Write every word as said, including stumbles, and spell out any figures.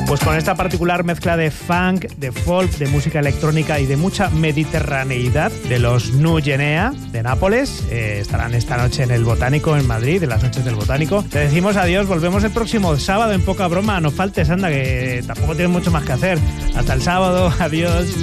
Pues con esta particular mezcla de funk, de folk, de música electrónica y de mucha mediterraneidad de los Nu Genea de Nápoles, eh, estarán esta noche en el Botánico en Madrid, en las noches del Botánico. Te decimos adiós, volvemos el próximo sábado en Poca Broma. No faltes, anda, que tampoco tienes mucho más que hacer. Hasta el sábado, adiós.